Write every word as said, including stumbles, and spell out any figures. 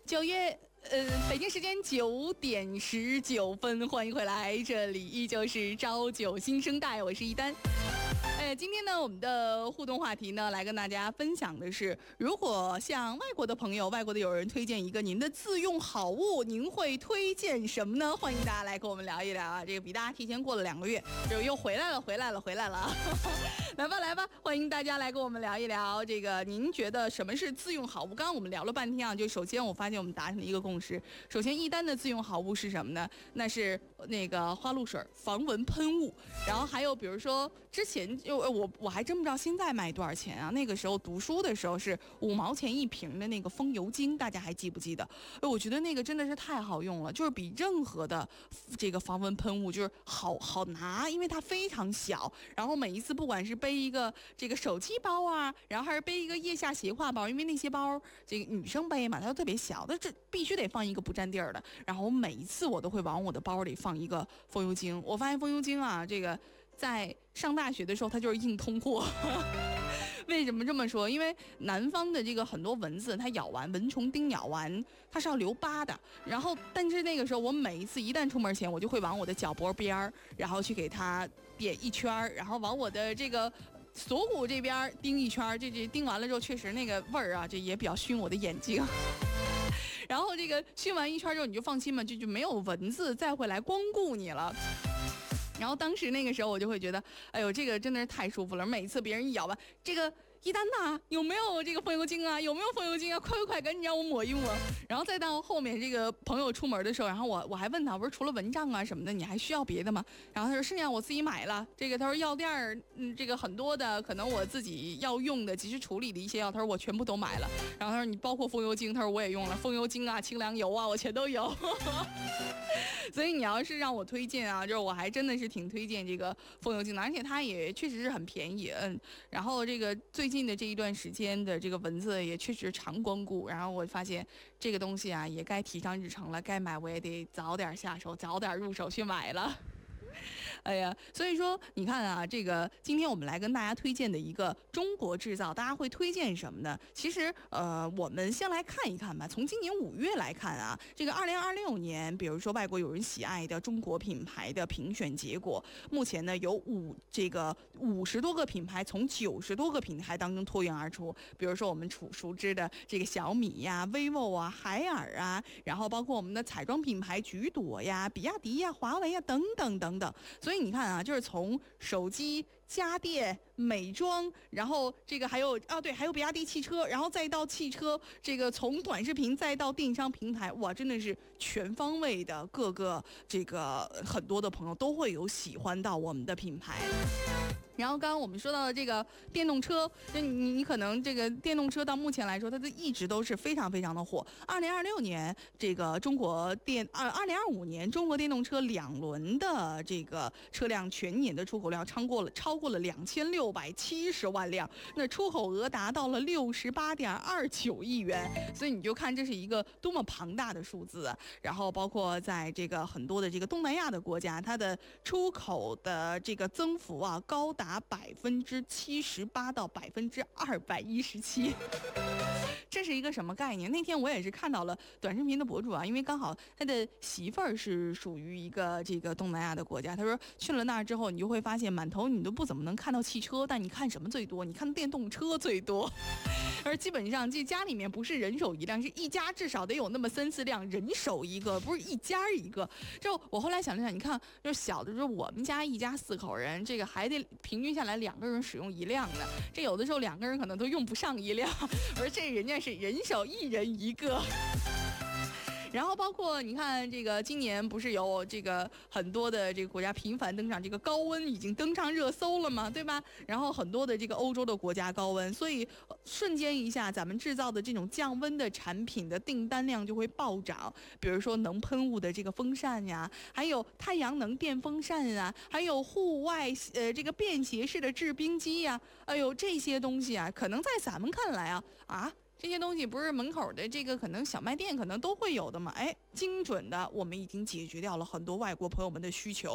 九月，呃，北京时间九点十九分，欢迎回来，这里依旧是朝九新生代，我是一丹。呃，今天呢，我们的互动话题呢，来跟大家分享的是，如果向外国的朋友、外国的友人推荐一个您的自用好物，您会推荐什么呢？欢迎大家来跟我们聊一聊啊！这个比大家提前过了两个月，就又回来了，回来了，回来了。来吧，来吧，欢迎大家来跟我们聊一聊这个，您觉得什么是自用好物？刚刚我们聊了半天啊，就首先我发现我们达成了一个共识，首先一单的自用好物是什么呢？那是那个花露水、防蚊喷雾，然后还有比如说之前就我我还真不知道现在卖多少钱啊？那个时候读书的时候是五毛钱一瓶的那个风油精，大家还记不记得？我觉得那个真的是太好用了，就是比任何的这个防蚊喷雾就是好好拿，因为它非常小，然后每一次不管是背一个这个手机包啊，然后还是背一个腋下斜挎包，因为那些包这个女生背嘛，它都特别小，但这必须得放一个不占地儿的。然后我每一次我都会往我的包里放一个风油精。我发现风油精啊，这个在上大学的时候它就是硬通货。为什么这么说？因为南方的这个很多蚊子，它咬完蚊虫叮咬完，它是要留疤的。然后，但是那个时候，我每一次一旦出门前，我就会往我的脚脖边儿，然后去给它点一圈儿，然后往我的这个锁骨这边叮一圈儿。这这叮完了之后，确实那个味儿啊，这也比较熏我的眼睛。然后这个熏完一圈之后，你就放心嘛，就就没有蚊子再会来光顾你了。然后当时那个时候我就会觉得，哎呦，这个真的是太舒服了。每次别人一咬完，这个一丹呐，有没有这个风油精啊？有没有风油精啊？快快快，赶紧让我抹一抹。然后再到后面这个朋友出门的时候，然后我我还问他，我说除了蚊帐啊什么的，你还需要别的吗？然后他说是呀，我自己买了。这个他说药店儿，嗯，这个很多的可能我自己要用的及时处理的一些药，他说我全部都买了。然后他说你包括风油精，他说我也用了，风油精啊、清凉油啊，我全都有。所以你要是让我推荐啊，就是我还真的是挺推荐这个风油精的，而且它也确实是很便宜，嗯。然后这个最近的这一段时间的这个蚊子也确实常光顾，然后我发现这个东西啊也该提上日程了，该买我也得早点下手，早点入手去买了。哎呀，所以说你看啊，这个今天我们来跟大家推荐的一个中国制造，大家会推荐什么呢？其实呃，我们先来看一看吧。从今年五月来看啊，这个二零二六年，比如说外国有人喜爱的中国品牌的评选结果，目前呢有五这个五十多个品牌从九十多个品牌当中脱颖而出。比如说我们熟熟知的这个小米呀、vivo 啊、海尔啊，然后包括我们的彩妆品牌橘朵呀、比亚迪呀、华为呀等等等等。所以你看啊，就是从手机、家电、美妆，然后这个还有啊，对，还有比亚迪汽车，然后再到汽车，这个从短视频再到电商平台，哇，真的是全方位的，各个这个很多的朋友都会有喜欢到我们的品牌。然后刚刚我们说到的这个电动车，就你你可能这个电动车到目前来说，它的一直都是非常非常的火。二零二六年这个中国电二二零二五年中国电动车两轮的这个车辆全年的出口量超过了超过了两千六百七十万辆，那出口额达到了六十八点二九亿元。所以你就看这是一个多么庞大的数字啊！然后包括在这个很多的这个东南亚的国家，它的出口的这个增幅啊，高达达百分之七十八到百分之二百一十七，这是一个什么概念？那天我也是看到了短视频的博主啊，因为刚好他的媳妇儿是属于一个这个东南亚的国家，他说去了那儿之后，你就会发现满头你都不怎么能看到汽车，但你看什么最多？你看电动车最多。而基本上这家里面不是人手一辆，是一家至少得有那么三四辆，人手一个，不是一家一个。就我后来想了想，你看，就小的时候我们家一家四口人，这个还得平均下来两个人使用一辆的，这有的时候两个人可能都用不上一辆，而这人家是人手一人一个。然后包括你看这个今年不是有这个很多的这个国家频繁登上这个高温，已经登上热搜了嘛，对吧？然后很多的这个欧洲的国家高温，所以瞬间一下咱们制造的这种降温的产品的订单量就会暴涨。比如说能喷雾的这个风扇呀，还有太阳能电风扇啊，还有户外呃这个便携式的制冰机呀，哎呦这些东西啊，可能在咱们看来啊啊。这些东西不是门口的这个可能小卖店可能都会有的嘛？哎，精准的，我们已经解决掉了很多外国朋友们的需求。